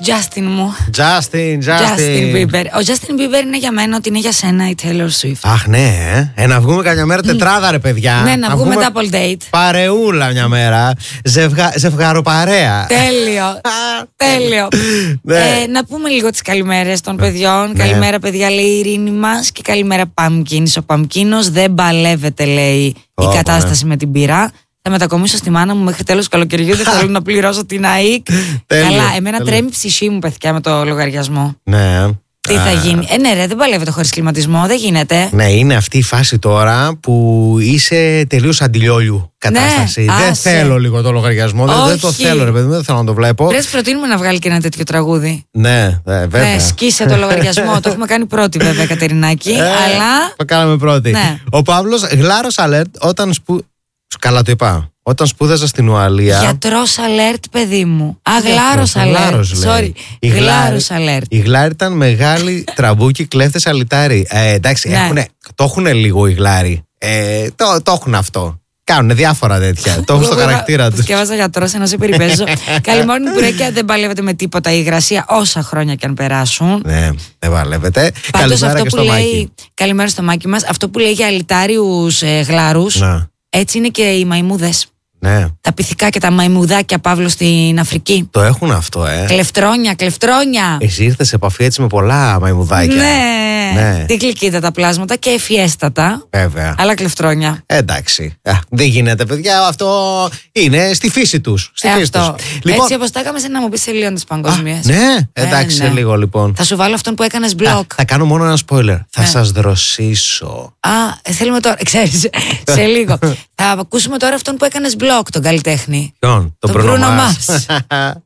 Justin μου. Justin Bieber. Ο Justin Bieber είναι για μένα ότι είναι για σένα η Taylor Swift. Αχ, ναι, να βγούμε καμιά μέρα τετράδα, ρε παιδιά. Ναι, να βγούμε double date. Παρεούλα μια μέρα. Ζευγαροπαρέα. Τέλειο. Να πούμε λίγο τις καλημέρες των παιδιών. Καλημέρα, παιδιά, λέει η Ειρήνη μας. Και καλημέρα, Παμκίνης. Ο Παμκίνος δεν παλεύεται, λέει, η κατάσταση με την πυρά. Θα μετακομίσω στη μάνα μου μέχρι τέλος του καλοκαιριού. Δεν θέλω να πληρώσω την ΑΕΚ. Καλά, εμένα τρέμει η ψυχή μου, παιδιά, με το λογαριασμό. Ναι. Τι θα γίνει. Ναι, ρε, δεν παλεύεται χωρίς κλιματισμό, δεν γίνεται. Ναι, είναι αυτή η φάση τώρα που είσαι τελείως αντιλιόλιου κατάσταση. Ναι, δεν θέλω λίγο το λογαριασμό. Δεν το θέλω, ρε παιδί μου, δεν θέλω να το βλέπω. Πρέπει προτείνουμε να βγάλει και ένα τέτοιο τραγούδι. Ναι, βέβαια. Ναι, σκίσε το λογαριασμό. Το έχουμε κάνει πρώτη, βέβαια, Κατερινάκη. Αλλά. Το κάναμε πρώτη. Ναι. Ο Παύλος, γλάρος alert όταν Καλά το είπα. Όταν σπούδαζα στην Ουαλία. Γιατρός alert, παιδί μου. Γλάρος alert. Sorry. Γλάρος alert. Η Γλάρη ήταν μεγάλη τραμπούκι, κλέφτες αλιτάρι. Εντάξει, Ναι. το έχουν λίγο οι Γλάροι. Το έχουν αυτό. Κάνουν διάφορα τέτοια. Το έχουν στο χαρακτήρα του. Σκέφαζα γιατρός ενώ σε περιπέζω. Καλημέρα, Μπουρέκια. Δεν παλεύεται με τίποτα η υγρασία όσα χρόνια και αν περάσουν. Ναι, δεν παλεύεται. Καλημέρα και στο Μάκη. Καλημέρα στο Μάκη μας. Αυτό που λέει για αλιτάριους γλάρους, έτσι είναι και οι μαϊμούδες. Ναι. Τα πυθικά και τα μαϊμουδάκια, Παύλο, στην Αφρική. Το έχουν αυτό, Κλεφτρόνια. Εσύ ήρθες σε επαφή έτσι με πολλά μαϊμουδάκια. Ναι. Τι γλυκύτατα τα πλάσματα και ευφιέστατα. Βέβαια. Αλλά κλεφτρόνια. Εντάξει. Δεν γίνεται, παιδιά. Αυτό είναι στη φύση τους. Λοιπόν, έτσι όπως τα έκαμε, να μου πεις σε λίγο τις παγκοσμίες. Ναι, εντάξει, σε λίγο λοιπόν. Θα σου βάλω αυτόν που έκανες blog. Θα κάνω μόνο ένα spoiler. Θα σας δροσίσω. Θέλουμε τώρα. Ξέρεις, σε λίγο. Θα ακούσουμε τώρα αυτόν που έκανες blog, τον καλλιτέχνη. Ποιον, τον Bruno Mars.